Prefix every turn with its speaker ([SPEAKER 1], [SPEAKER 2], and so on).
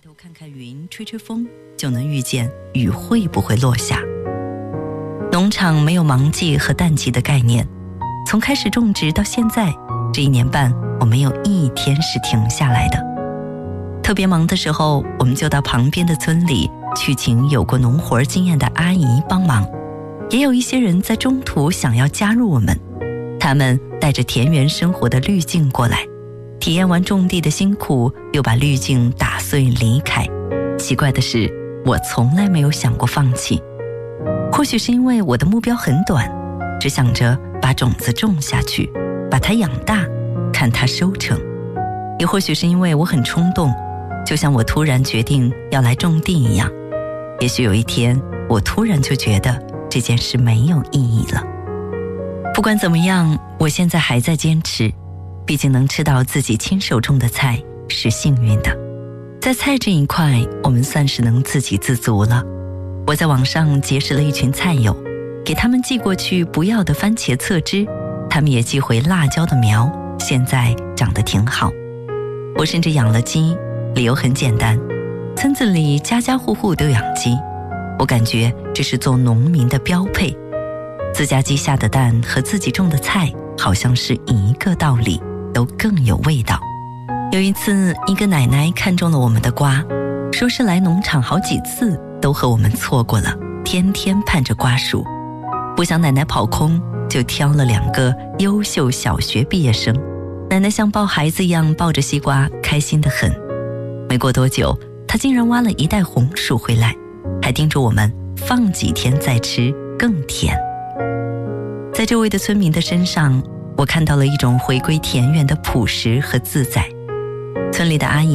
[SPEAKER 1] 头看看云，吹吹风，就能预见雨会不会落下。农场没有忙季和淡季的概念，从开始种植到现在，这1年半我没有一天是停下来的。特别忙的时候，我们就到旁边的村里去请有过农活经验的阿姨帮忙，也有一些人在中途想要加入我们，他们带着田园生活的滤镜过来，体验完种地的辛苦，又把滤镜打碎离开。奇怪的是，我从来没有想过放弃。或许是因为我的目标很短，只想着把种子种下去，把它养大，看它收成。也或许是因为我很冲动，就像我突然决定要来种地一样。也许有一天，我突然就觉得这件事没有意义了。不管怎么样，我现在还在坚持，毕竟能吃到自己亲手种的菜是幸运的。在菜这一块，我们算是能自给自足了。我在网上结识了一群菜友，给他们寄过去不要的番茄侧枝，他们也寄回辣椒的苗，现在长得挺好。我甚至养了鸡，理由很简单，村子里家家户户都养鸡，我感觉这是做农民的标配。自家鸡下的蛋和自己种的菜好像是一个道理，都更有味道。有一次，一个奶奶看中了我们的瓜，说是来农场好几次都和我们错过了，天天盼着瓜熟。不想奶奶跑空，就挑了2个优秀小学毕业生。奶奶像抱孩子一样抱着西瓜，开心得很。没过多久，她竟然挖了1袋红薯回来，还叮嘱我们放几天再吃更甜。在周围的村民的身上，我看到了一种回归田园的朴实和自在。村里的阿姨